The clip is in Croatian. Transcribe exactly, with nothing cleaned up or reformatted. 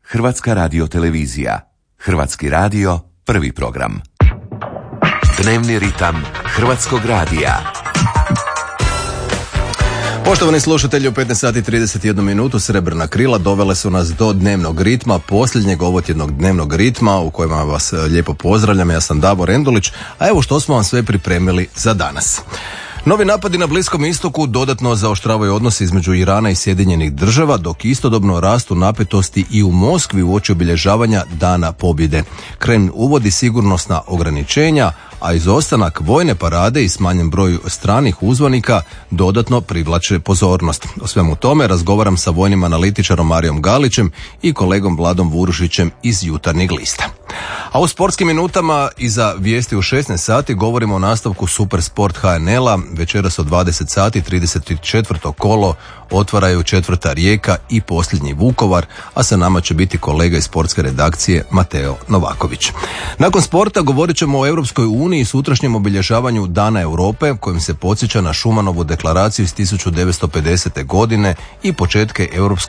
Hrvatska radiotelevizija. Hrvatski radio, prvi program. Dnevni ritam Hrvatskog radija. Poštovani slušatelji, u petnaest sati i trideset jedna minutu Srebrna krila dovele su nas do dnevnog ritma, posljednjeg ovotjednog dnevnog ritma u kojima vas lijepo pozdravljam. Ja sam Davor Endulić, a evo što smo vam sve pripremili za danas. Novi napadi na Bliskom istoku dodatno zaoštravaju odnose između Irana i Sjedinjenih država, dok istodobno rastu napetosti i u Moskvi uoči obilježavanja Dana pobjede. Kreml uvodi sigurnosna ograničenja, a izostanak vojne parade i smanjen broj stranih uzvanika dodatno privlače pozornost. O svemu tome razgovaram sa vojnim analitičarom Marijom Galićem i kolegom Vladom Vurušićem iz Jutarnjeg lista. A u sportskim minutama iza vijesti u šesnaest sati govorimo o nastavku Supersport ha en el-a. Večeras od dvadeset sati trideset četvrto kolo otvaraju četvrta Rijeka i posljednji Vukovar, a sa nama će biti kolega iz sportske redakcije Mateo Novaković. Nakon sporta govorit ćemo o Europskoj uniji i sutrašnjem obilježavanju Dana Europe, kojim se podsjeća na Šumanovu deklaraciju iz tisuću devetsto pedesete godine i početke Europske